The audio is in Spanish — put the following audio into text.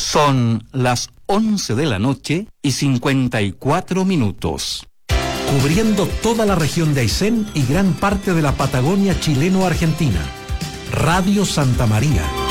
Son las 11 de la noche y 54 minutos. Cubriendo toda la región de Aysén y gran parte de la Patagonia chileno-argentina. Radio Santa María.